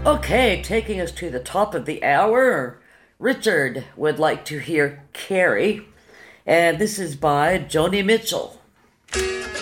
Okay, taking us to the top of the hour, Richard would like to hear Carrie, and this is by Joni Mitchell.